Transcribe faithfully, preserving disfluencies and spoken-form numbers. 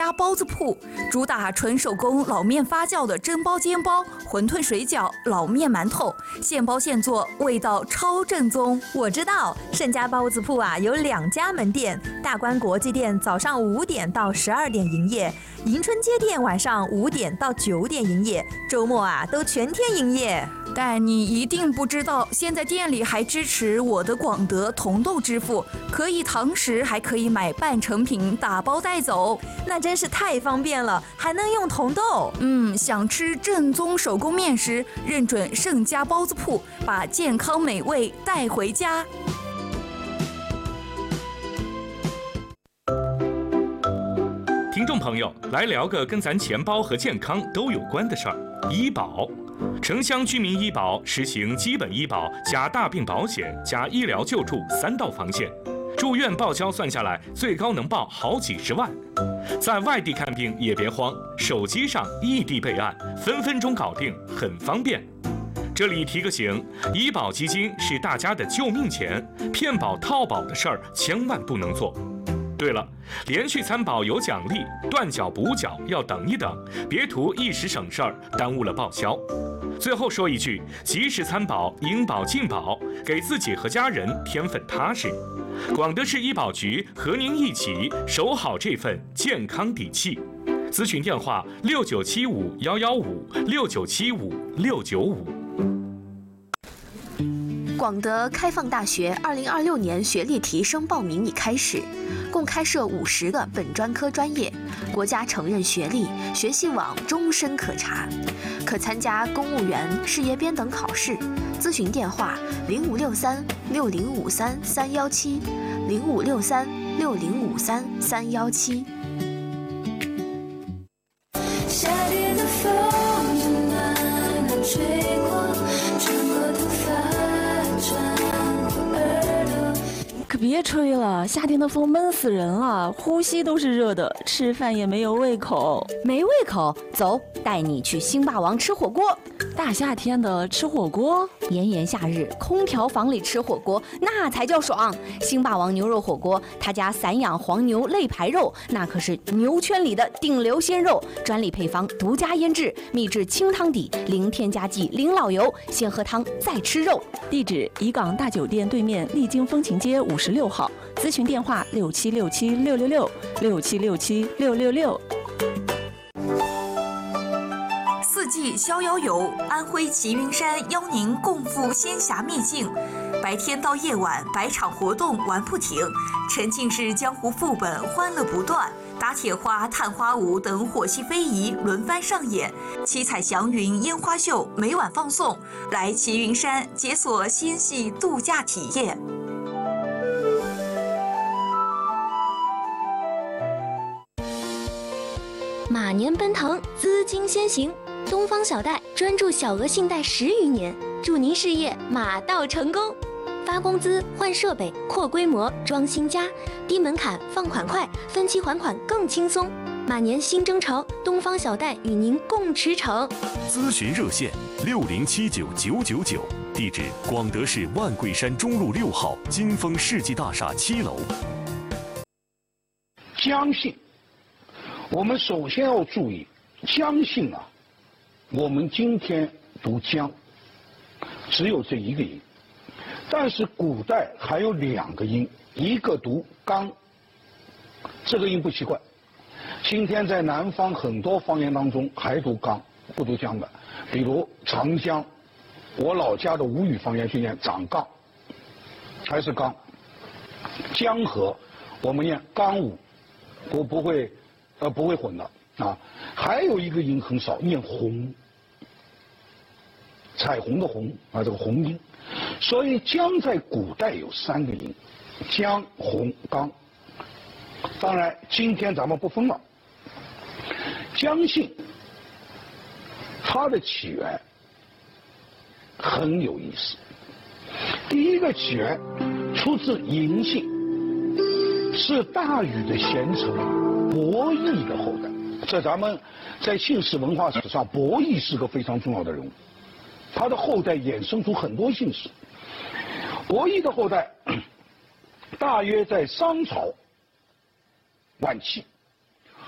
家包子铺，主打纯手工老面发酵的蒸包、煎包、馄饨、水饺、老面、馒头，现包现做，味道超正宗。 我知道盛家包子铺啊有两家门店，大观国际店早上五点到十二点营业，迎春街店晚上五点到九点营业，周末啊都全天营业。 但你一定不知道，现在店里还支持我的广德同豆支付，可以堂食，还可以买半成品打包带走， 那真是太方便了，还能用同豆。 嗯，想吃正宗手工面食，认准盛家包子铺，把健康美味带回家。 听众朋友，来聊个跟咱钱包和健康都有关的事儿——医保。城乡居民医保实行基本医保加大病保险加医疗救助三道防线，住院报销算下来最高能报好几十万。在外地看病也别慌，手机上异地备案，分分钟搞定，很方便。这里提个醒，医保基金是大家的救命钱，骗保套保的事儿千万不能做。对了，连续参保有奖励，断缴补缴要等一等，别图一时省事儿，耽误了报销。最后说一句，及时参保，应保尽保，给自己和家人添份踏实。广德市医保局和您一起守好这份健康底气。咨询电话：六九七五幺幺五六九七五六九五。 广德开放大学二零二六年学历提升报名已开始，共开设五十个本专科专业，国家承认学历，学习网终身可查，可参加公务员、事业编等考试。咨询电话：零五六三六零五三三幺七，零五六三六零五三三幺七。 夏天的风就慢慢吹过，穿过头发。 可别吹了，夏天的风闷死人了，呼吸都是热的，吃饭也没有胃口。 没胃口？走，带你去星霸王吃火锅。 大夏天的吃火锅， 炎炎夏日，空调房里吃火锅那才叫爽。星霸王牛肉火锅，他家散养黄牛肋排肉，那可是牛圈里的顶流鲜肉，专利配方，独家腌制，秘制清汤底，零添加剂，零老油，先喝汤再吃肉。 地址：怡港大酒店对面丽晶风情街五十六号。咨询电话：六七六七六六六六七六七六六六。 四季逍遥游，安徽齐云山邀您共赴仙侠秘境，白天到夜晚，百场活动玩不停，沉浸式江湖副本欢乐不断，打铁花、探花舞等火系非遗轮番上演，七彩祥云烟花秀每晚放送，来齐云山解锁仙系度假体验。 马年奔腾，资金先行。东方小贷专注小额信贷十余年，祝您事业马到成功。发工资、换设备、扩规模、装新家，低门槛，放款快，分期还款更轻松。马年新征潮，东方小贷与您共驰骋。 咨询热线：六零七九九九九，地址：广德市万桂山中路六号金丰世纪大厦七楼。 姜性，我们首先要注意，姜性啊。我们今天读姜，只有这一个音，但是古代还有两个音，一个读刚，这个音不奇怪。今天在南方很多方言当中还读刚，不读姜的，比如长江，我老家的吴语方言去念长杠，还是刚。江河，我们念刚武，不不会，呃不会混的。啊，还有一个音很少，念红，彩虹的红啊，这个红音。所以姜在古代有三个音，姜、红、刚。当然，今天咱们不分了。姜姓它的起源很有意思。第一个起源出自嬴姓，是大禹的贤臣伯益的后代。在咱们在姓氏文化史上，伯益是个非常重要的人物，他的后代衍生出很多姓氏。伯益的后代大约在商朝晚期